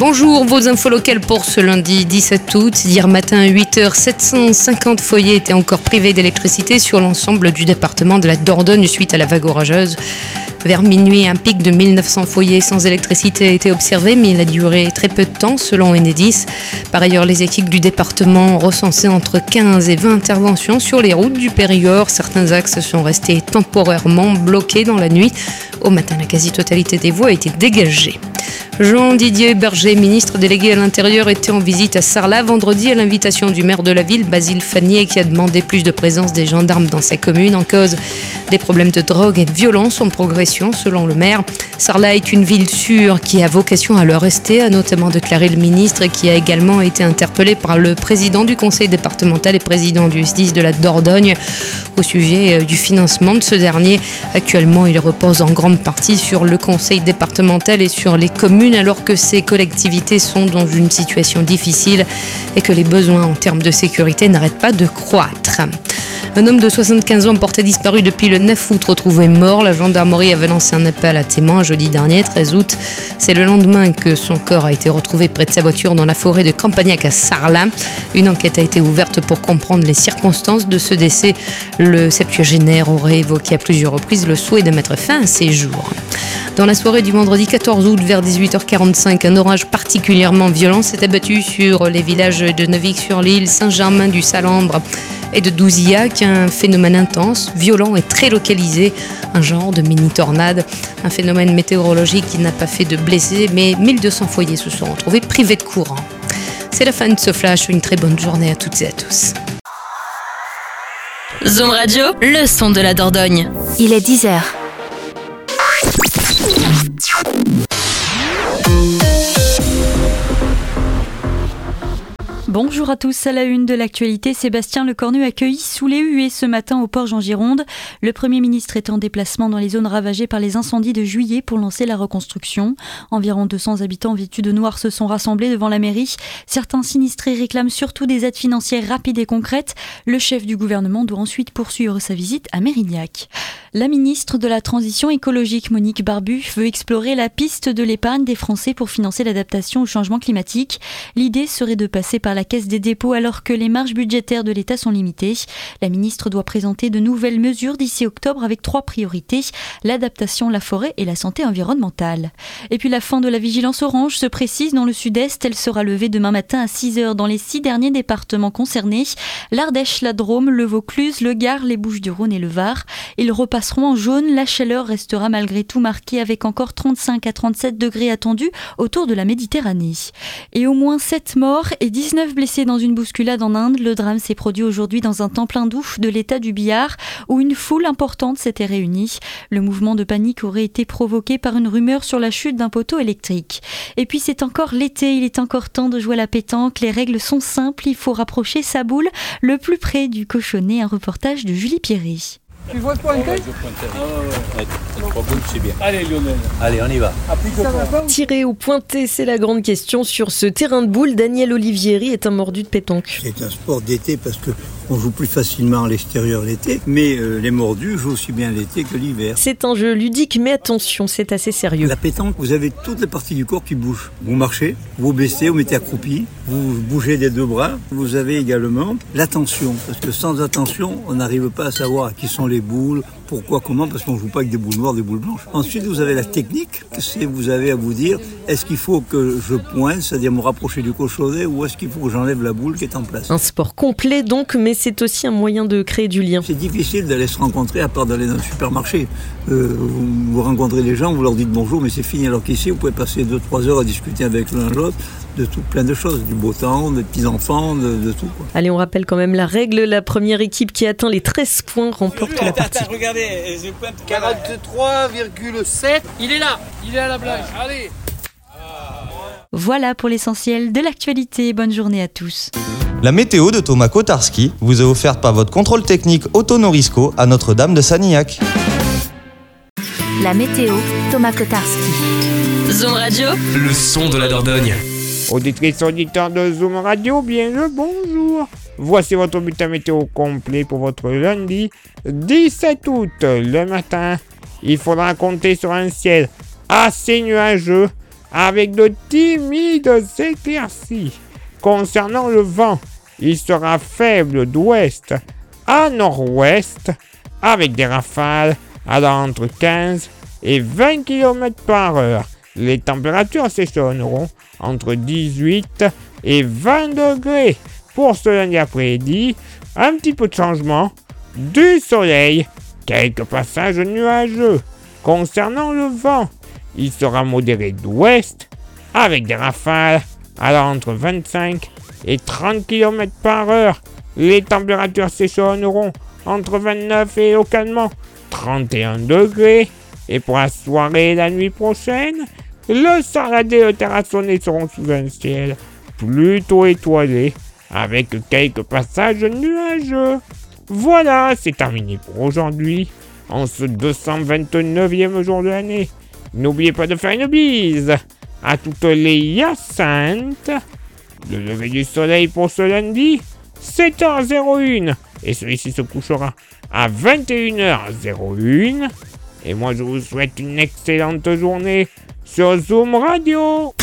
Bonjour, vos infos locales pour ce lundi 17 août. Hier matin à 8h, 750 foyers étaient encore privés d'électricité sur l'ensemble du département de la Dordogne suite à la vague orageuse. Vers minuit, un pic de 1900 foyers sans électricité a été observé, mais il a duré très peu de temps selon Enedis. Par ailleurs, les équipes du département ont recensé entre 15 et 20 interventions sur les routes du Périgord. Certains axes sont restés temporairement bloqués dans la nuit. Au matin, la quasi-totalité des voies a été dégagée. Jean-Didier Berger, ministre délégué à l'Intérieur, était en visite à Sarlat vendredi à l'invitation du maire de la ville, Basile Fannier, qui a demandé plus de présence des gendarmes dans sa commune en cause des problèmes de drogue et de violence en progression, selon le maire. Sarlat est une ville sûre qui a vocation à le rester, a notamment déclaré le ministre, qui a également été interpellé par le président du conseil départemental et président du SDIS de la Dordogne au sujet du financement de ce dernier. Actuellement, il repose en grande partie sur le conseil départemental et sur les communes, alors que ces collectivités sont dans une situation difficile et que les besoins en termes de sécurité n'arrêtent pas de croître. Un homme de 75 ans porté disparu depuis le 9 août, retrouvé mort. La gendarmerie avait lancé un appel à témoins jeudi dernier, 13 août. C'est le lendemain que son corps a été retrouvé près de sa voiture dans la forêt de Campagnac à Sarlat. Une enquête a été ouverte pour comprendre les circonstances de ce décès. Le septuagénaire aurait évoqué à plusieurs reprises le souhait de mettre fin à ses jours. Dans la soirée du vendredi 14 août, vers 18h45, un orage particulièrement violent s'est abattu sur les villages de Neuvik-sur-l'Île, Saint-Germain-du-Salambre et de Douzillac, un phénomène intense, violent et très localisé, un genre de mini-tornade, un phénomène météorologique qui n'a pas fait de blessés, mais 1200 foyers se sont retrouvés privés de courant. C'est la fin de ce flash, une très bonne journée à toutes et à tous. Zoom Radio, le son de la Dordogne. Il est 10h. Bonjour à tous, à la une de l'actualité, Sébastien Lecornu accueilli sous les huées ce matin au Porge en Gironde. Le Premier ministre est en déplacement dans les zones ravagées par les incendies de juillet pour lancer la reconstruction. Environ 200 habitants vêtus de noir se sont rassemblés devant la mairie. Certains sinistrés réclament surtout des aides financières rapides et concrètes. Le chef du gouvernement doit ensuite poursuivre sa visite à Mérignac. La ministre de la Transition écologique, Monique Barbu, veut explorer la piste de l'épargne des Français pour financer l'adaptation au changement climatique. L'idée serait de passer par la Caisse des dépôts alors que les marges budgétaires de l'État sont limitées. La ministre doit présenter de nouvelles mesures d'ici octobre avec 3 priorités, l'adaptation, la forêt et la santé environnementale. Et puis la fin de la vigilance orange se précise dans le sud-est. Elle sera levée demain matin à 6h dans les 6 derniers départements concernés, l'Ardèche, la Drôme, le Vaucluse, le Gard, les Bouches-du-Rhône et le Var. Ils repasseront en jaune. La chaleur restera malgré tout marquée avec encore 35 à 37 degrés attendus autour de la Méditerranée. Et au moins 7 morts et 19 blessés dans une bousculade en Inde. Le drame s'est produit aujourd'hui dans un temple hindou de l'état du Bihar où une foule importante s'était réunie. Le mouvement de panique aurait été provoqué par une rumeur sur la chute d'un poteau électrique. Et puis c'est encore l'été, il est encore temps de jouer à la pétanque. Les règles sont simples, il faut rapprocher sa boule le plus près du cochonnet. Un reportage de Julie Pierret. Tu vois pointer? Ouais, 3 boules, c'est bien. Allez Lionel. Allez, on y va. Tirer ou pointer, c'est la grande question. Sur ce terrain de boules, Daniel Olivieri est un mordu de pétanque. C'est un sport d'été parce qu'on joue plus facilement à l'extérieur l'été, mais les mordus jouent aussi bien l'été que l'hiver. C'est un jeu ludique, mais attention, c'est assez sérieux. La pétanque, vous avez toutes les parties du corps qui bougent. Vous marchez, vous baissez, vous mettez accroupi, vous bougez des 2 bras. Vous avez également l'attention, parce que sans attention, on n'arrive pas à savoir à qui sont les boules, pourquoi, comment, parce qu'on ne joue pas avec des boules noires, des boules blanches. Ensuite, vous avez la technique, c'est vous avez à vous dire, est-ce qu'il faut que je pointe, c'est-à-dire me rapprocher du cochonnet, ou est-ce qu'il faut que j'enlève la boule qui est en place. Un sport complet donc, mais c'est aussi un moyen de créer du lien. C'est difficile d'aller se rencontrer à part d'aller dans le supermarché. Vous rencontrez les gens, vous leur dites bonjour, mais c'est fini. Alors qu'ici, vous pouvez passer 2-3 heures à discuter avec l'un l'autre de tout, plein de choses, du beau temps, des petits-enfants, de tout. Quoi. Allez, on rappelle quand même la règle. La première équipe qui atteint les 13 points remporte la partie. Regardez, 43,7. Il est là, il est à la plage. Allez. Voilà pour l'essentiel de l'actualité. Bonne journée à tous. La météo de Thomas Kotarski vous est offerte par votre contrôle technique Auto Norisco à Notre-Dame de Sanilhac. La météo, Thomas Kotarski. Zoom Radio, le son de la Dordogne. Auditrices, auditeurs de Zoom Radio, bien le bonjour. Voici votre bulletin météo complet pour votre lundi 17 août. Le matin, il faudra compter sur un ciel assez nuageux avec de timides éclaircies. Concernant le vent, il sera faible d'ouest à nord-ouest, avec des rafales allant entre 15 et 20 km par heure. Les températures s'échelonneront entre 18 et 20 degrés. Pour ce lundi après-midi, un petit peu de changement, du soleil, quelques passages nuageux. Concernant le vent, il sera modéré d'ouest, avec des rafales allant entre 25 et 30 km par heure. Les températures s'échelonneront entre 29 et localement 31 degrés. Et pour la soirée et la nuit prochaine, le Sarladé et le Terrassonné seront sous un ciel plutôt étoilé, avec quelques passages nuageux. Voilà, c'est terminé pour aujourd'hui, en ce 229e jour de l'année. N'oubliez pas de faire une bise à toutes les Hyacinthes. Le lever du soleil pour ce lundi, 7h01, et celui-ci se couchera à 21h01. Et moi, je vous souhaite une excellente journée sur Zoom Radio.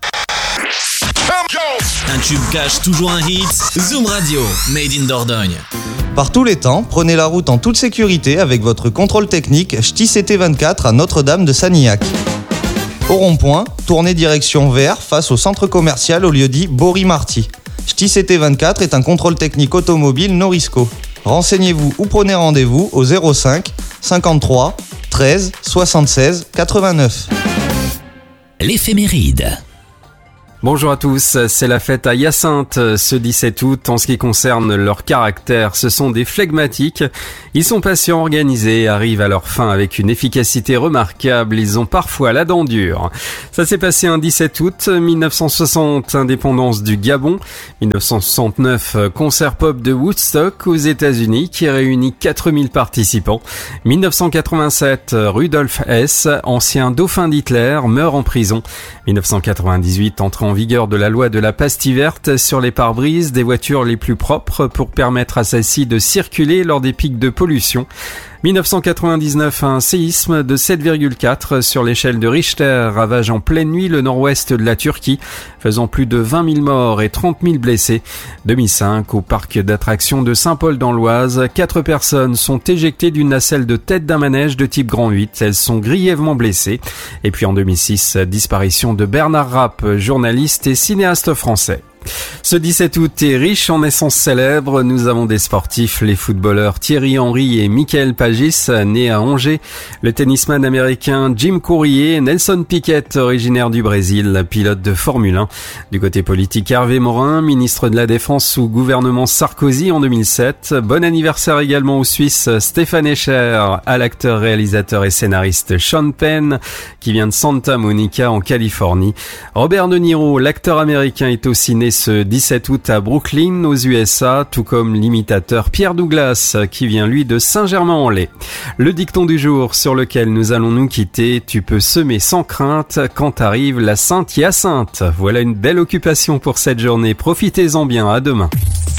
Un tube cache toujours un hit. Zoom Radio, made in Dordogne. Par tous les temps, prenez la route en toute sécurité avec votre contrôle technique Ch'ti CT24 à Notre-Dame de Sanilhac. Au rond-point, tournez direction vers face au centre commercial au lieu dit Bory-Marty. Ch'ti CT24 est un contrôle technique automobile Norisco. Renseignez-vous ou prenez rendez-vous au 05 53 13 76 89. L'éphéméride. Bonjour à tous, c'est la fête à Hyacinthe ce 17 août. En ce qui concerne leur caractère, ce sont des flegmatiques. Ils sont patients, organisés et arrivent à leur fin avec une efficacité remarquable. Ils ont parfois la dent dure. Ça s'est passé un 17 août 1960, indépendance du Gabon. 1969, concert pop de Woodstock aux États-Unis qui réunit 4000 participants. 1987, Rudolf Hess, ancien dauphin d'Hitler, meurt en prison. 1998, entrée en vigueur de la loi de la pastille verte sur les pare-brises des voitures les plus propres pour permettre à celles-ci de circuler lors des pics de pollution. 1999, un séisme de 7,4 sur l'échelle de Richter ravage en pleine nuit le nord-ouest de la Turquie, faisant plus de 20 000 morts et 30 000 blessés. 2005, au parc d'attractions de Saint-Paul dans l'Oise, 4 personnes sont éjectées d'une nacelle de tête d'un manège de type Grand 8. Elles sont grièvement blessées. Et puis en 2006, disparition de Bernard Rapp, journaliste et cinéaste français. Ce 17 août est riche en naissances célèbres. Nous avons des sportifs, les footballeurs Thierry Henry et Michael Pagis, nés à Angers, le tennisman américain Jim Courier, Nelson Piquet, originaire du Brésil, pilote de Formule 1. Du côté politique, Hervé Morin, ministre de la Défense sous gouvernement Sarkozy en 2007. Bon anniversaire également au Suisse Stéphane Escher, à l'acteur, réalisateur et scénariste Sean Penn, qui vient de Santa Monica en Californie. Robert De Niro, l'acteur américain, est aussi né ce 17 août à Brooklyn, aux USA, tout comme l'imitateur Pierre Douglas, qui vient lui de Saint-Germain-en-Laye. Le dicton du jour sur lequel nous allons nous quitter: tu peux semer sans crainte quand arrive la Sainte Hyacinthe. Voilà une belle occupation pour cette journée. Profitez-en bien, à demain.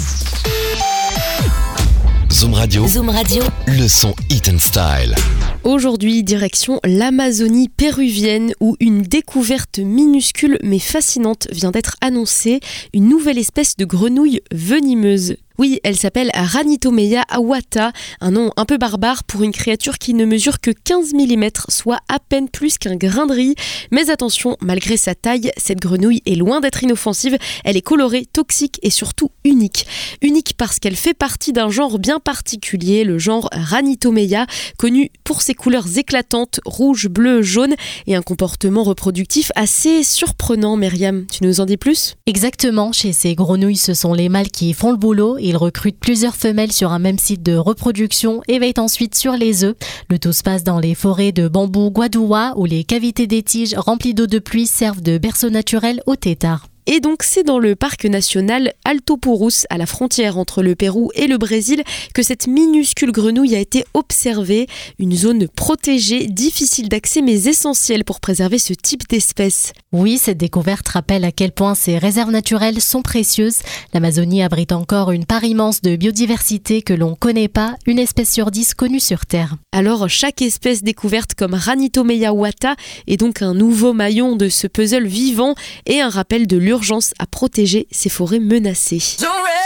Zoom Radio. Zoom Radio. Le son Hit and Style. Aujourd'hui, direction l'Amazonie péruvienne où une découverte minuscule mais fascinante vient d'être annoncée, une nouvelle espèce de grenouille venimeuse. Oui, elle s'appelle Ranitomeya awata, un nom un peu barbare pour une créature qui ne mesure que 15 mm, soit à peine plus qu'un grain de riz. Mais attention, malgré sa taille, cette grenouille est loin d'être inoffensive. Elle est colorée, toxique et surtout unique. Unique parce qu'elle fait partie d'un genre bien particulier, le genre Ranitomeya, connu pour ses couleurs éclatantes, rouge, bleu, jaune, et un comportement reproductif assez surprenant. Myriam, tu nous en dis plus ? Exactement, chez ces grenouilles, ce sont les mâles qui font le boulot. Ils recrutent plusieurs femelles sur un même site de reproduction et veillent ensuite sur les œufs. Le tout se passe dans les forêts de bambou Guadua où les cavités des tiges remplies d'eau de pluie servent de berceau naturel aux têtards. Et donc c'est dans le parc national Alto Purus, à la frontière entre le Pérou et le Brésil, que cette minuscule grenouille a été observée. Une zone protégée, difficile d'accès mais essentielle pour préserver ce type d'espèce. Oui, cette découverte rappelle à quel point ces réserves naturelles sont précieuses. L'Amazonie abrite encore une part immense de biodiversité que l'on ne connaît pas, une espèce sur 10 connue sur Terre. Alors chaque espèce découverte comme Ranitomeya wata est donc un nouveau maillon de ce puzzle vivant et un rappel de l'urgence à protéger ces forêts menacées.